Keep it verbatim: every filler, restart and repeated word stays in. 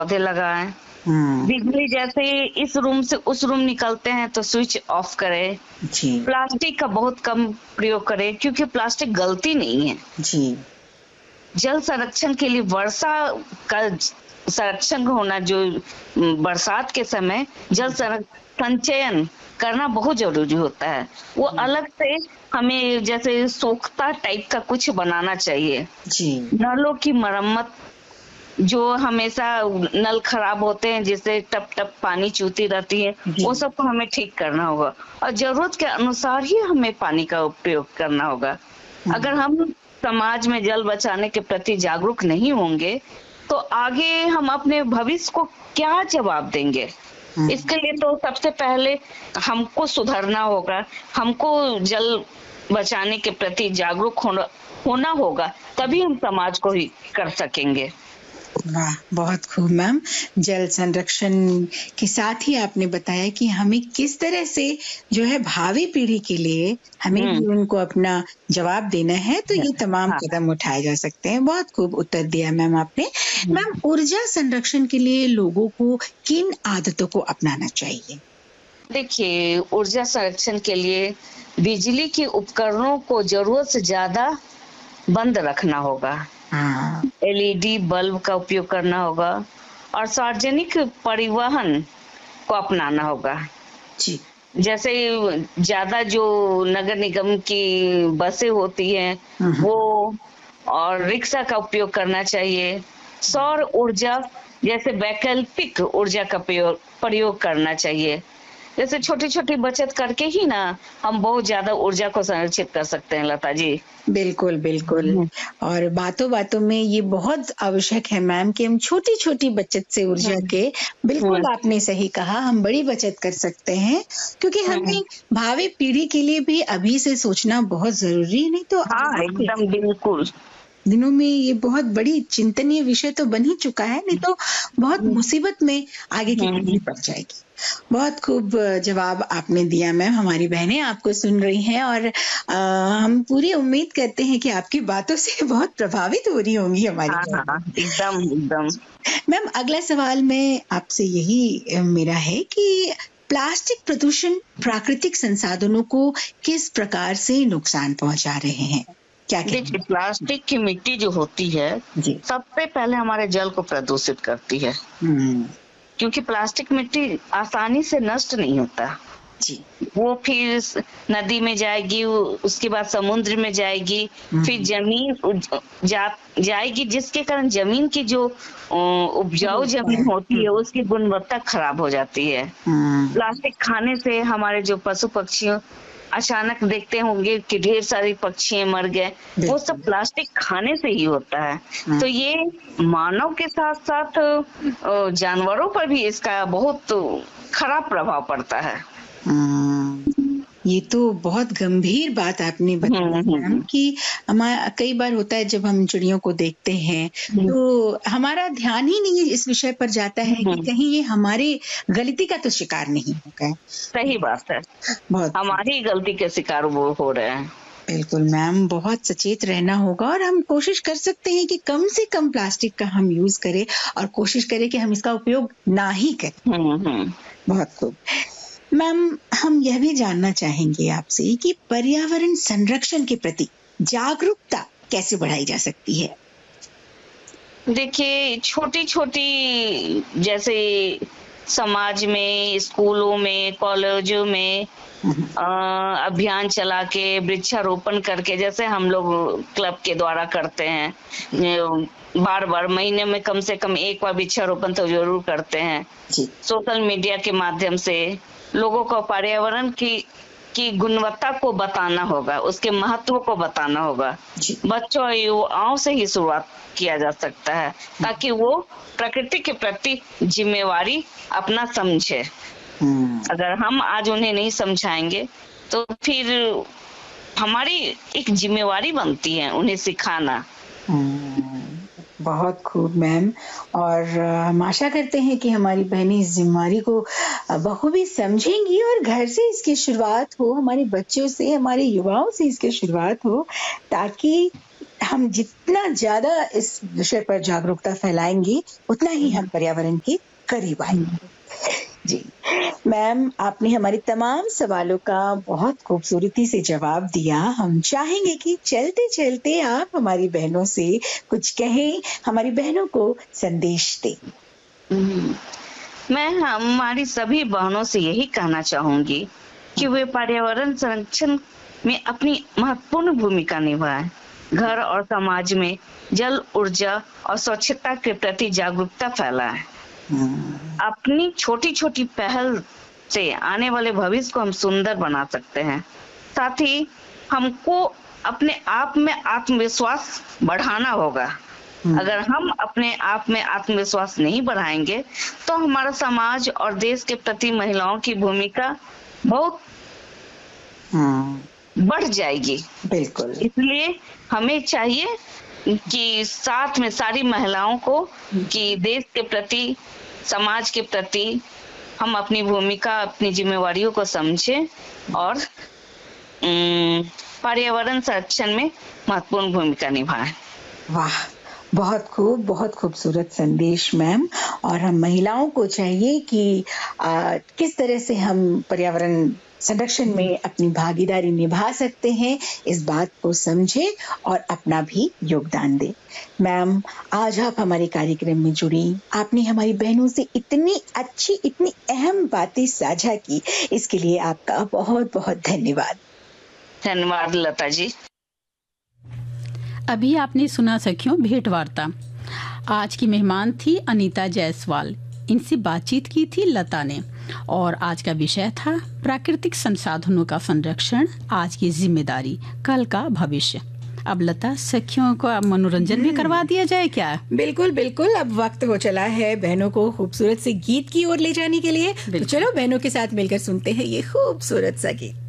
पौधे लगाएं। हम्म। बिजली जैसे ही इस रूम से उस रूम निकलते हैं तो स्विच ऑफ करें। जी प्लास्टिक का बहुत कम प्रयोग करें क्योंकि प्लास्टिक गलती नहीं है। जी जल संरक्षण के लिए वर्षा का संरक्षण होना, जो बरसात के समय जल संचयन करना बहुत जरूरी होता है। वो अलग से हमें जैसे सोख्ता टाइप का कुछ बनाना चाहिए। जी नलों की मरम्मत, जो हमेशा नल खराब होते हैं जिससे टप टप पानी चूती रहती है, जी। वो सबको हमें ठीक करना होगा और जरूरत के अनुसार ही हमें पानी का उपयोग करना होगा। अगर हम समाज में जल बचाने के प्रति जागरूक नहीं होंगे तो आगे हम अपने भविष्य को क्या जवाब देंगे। इसके लिए तो सबसे पहले हमको सुधरना होगा, हमको जल बचाने के प्रति जागरूक होना होना होगा, तभी हम समाज को ही कर सकेंगे। वाह, बहुत खूब मैम। जल संरक्षण के साथ ही आपने बताया कि हमें किस तरह से जो है भावी पीढ़ी के लिए हमें भी उनको अपना जवाब देना है, तो ये तमाम हाँ। कदम उठाए जा सकते हैं। बहुत खूब उत्तर दिया मैम आपने। मैम, ऊर्जा संरक्षण के लिए लोगों को किन आदतों को अपनाना चाहिए? देखिए, ऊर्जा संरक्षण के लिए बिजली के उपकरणों को जरूरत से ज्यादा बंद रखना होगा। हाँ। एलईडी बल्ब का उपयोग करना होगा और सार्वजनिक परिवहन को अपनाना होगा। जी। जैसे ज्यादा जो नगर निगम की बसें होती हैं वो और रिक्शा का उपयोग करना चाहिए। सौर ऊर्जा जैसे वैकल्पिक ऊर्जा का प्रयोग करना चाहिए। जैसे छोटी छोटी बचत करके ही ना हम बहुत ज्यादा ऊर्जा को संरक्षित कर सकते हैं लता जी। बिल्कुल बिल्कुल। और बातों बातों में ये बहुत आवश्यक है मैम कि हम छोटी छोटी बचत से ऊर्जा के, बिल्कुल आपने सही कहा, हम बड़ी बचत कर सकते हैं, क्योंकि हमें भावी पीढ़ी के लिए भी अभी से सोचना बहुत जरूरी है। नहीं तो हाँ, एकदम बिल्कुल। दिनों में ये बहुत बड़ी चिंतनीय विषय तो बन ही चुका है, नहीं तो बहुत मुसीबत में आगे की पीढ़ी पड़ जाएगी। बहुत खूब जवाब आपने दिया मैम। हमारी बहनें आपको सुन रही हैं और आ, हम पूरी उम्मीद करते हैं कि आपकी बातों से बहुत प्रभावित हो रही होंगी हमारी। हाँ, हाँ, एकदम एकदम। मैम, अगला सवाल में आपसे यही मेरा है कि प्लास्टिक प्रदूषण प्राकृतिक संसाधनों को किस प्रकार से नुकसान पहुंचा रहे हैं? क्या देखिए, प्लास्टिक की मिट्टी जो होती है सबसे पहले हमारे जल को प्रदूषित करती है, क्योंकि प्लास्टिक मिट्टी आसानी से नष्ट नहीं होता जी। वो फिर नदी में जाएगी, उसके बाद समुद्र में जाएगी, फिर जमीन जा, जाएगी, जिसके कारण जमीन की जो उपजाऊ जमीन होती है उसकी गुणवत्ता खराब हो जाती है। प्लास्टिक खाने से हमारे जो पशु पक्षियों अचानक देखते होंगे कि ढेर सारी पक्षी मर गए, वो सब प्लास्टिक खाने से ही होता है। तो ये मानव के साथ साथ जानवरों पर भी इसका बहुत खराब प्रभाव पड़ता है। ये तो बहुत गंभीर बात आपने बताई मैम कि हमारा कई बार होता है जब हम चिड़ियों को देखते हैं तो हमारा ध्यान ही नहीं इस विषय पर जाता है कि कहीं ये हमारे गलती का तो शिकार नहीं हो गए। सही बात है, बहुत हमारी गलती के शिकार वो हो रहे हैं। बिल्कुल मैम, बहुत सचेत रहना होगा और हम कोशिश कर सकते हैं कि कम से कम प्लास्टिक का हम यूज करें और कोशिश करें कि हम इसका उपयोग ना ही करें। बहुत खूब मैम, हम यह भी जानना चाहेंगे आपसे कि पर्यावरण संरक्षण के प्रति जागरूकता कैसे बढ़ाई जा सकती है? देखिए, छोटी छोटी जैसे समाज में, स्कूलों में, कॉलेजों में आ, अभियान चला के वृक्षारोपण करके, जैसे हम लोग क्लब के द्वारा करते हैं, बार बार महीने में कम से कम एक बार वृक्षारोपण तो जरूर करते हैं। सोशल मीडिया के माध्यम से लोगों को पर्यावरण की की गुणवत्ता को बताना होगा, उसके महत्व को बताना होगा। बच्चों और युवाओं से ही शुरुआत किया जा सकता है ताकि वो प्रकृति के प्रति जिम्मेवारी अपना समझे। अगर हम आज उन्हें नहीं समझाएंगे तो फिर हमारी एक जिम्मेवारी बनती है उन्हें सिखाना। बहुत खूब मैम, और हम आशा करते हैं कि हमारी बहनें इस जिम्मेवारी को बखूबी समझेंगी और घर से इसकी शुरुआत हो, हमारे बच्चों से, हमारे युवाओं से इसकी शुरुआत हो, ताकि हम जितना ज्यादा इस विषय पर जागरूकता फैलाएंगे उतना ही हम पर्यावरण के करीब आएंगे। जी मैम, आपने हमारे तमाम सवालों का बहुत खूबसूरती से जवाब दिया। हम चाहेंगे कि चलते चलते आप हमारी बहनों से कुछ कहें, हमारी बहनों को संदेश दें। मैं हमारी सभी बहनों से यही कहना चाहूंगी कि वे पर्यावरण संरक्षण में अपनी महत्वपूर्ण भूमिका निभाएं। घर और समाज में जल, ऊर्जा और स्वच्छता के प्रति जागरूकता फैलाएं। अपनी छोटी छोटी पहल से आने वाले भविष्य को हम सुंदर बना सकते हैं। साथ ही हमको अपने आप में आत्मविश्वास बढ़ाना होगा। अगर हम अपने आप में आत्मविश्वास नहीं बढ़ाएंगे तो हमारा समाज और देश के प्रति महिलाओं की भूमिका बहुत बढ़ जाएगी। बिल्कुल। इसलिए हमें चाहिए कि साथ में सारी महिलाओं को कि देश के प्रति, समाज के प्रति हम अपनी भूमिका, अपनी जिम्मेवारियों को समझें और पर्यावरण संरक्षण में महत्वपूर्ण भूमिका निभाएं। वाह, बहुत खूब, बहुत खूबसूरत संदेश मैम। और हम महिलाओं को चाहिए कि आ, किस तरह से हम पर्यावरण संरक्षण में अपनी भागीदारी निभा सकते हैं, इस बात को समझें और अपना भी योगदान दें। मैम, आज आप हमारे कार्यक्रम में जुड़ी, आपने हमारी बहनों से इतनी अच्छी, इतनी अहम बातें साझा की, इसके लिए आपका बहुत बहुत धन्यवाद। धन्यवाद लता जी। अभी आपने सुना सखियों भेंट वार्ता। आज की मेहमान थी अनीता जायसवाल, इनसे बातचीत की थी लता ने और आज का विषय था प्राकृतिक संसाधनों का संरक्षण, आज की जिम्मेदारी कल का भविष्य। अब लता, सखियों को अब मनोरंजन भी करवा दिया जाए क्या? बिल्कुल बिल्कुल, अब वक्त हो चला है बहनों को खूबसूरत से गीत की ओर ले जाने के लिए। तो चलो बहनों के साथ मिलकर सुनते हैं ये खूबसूरत सा गीत।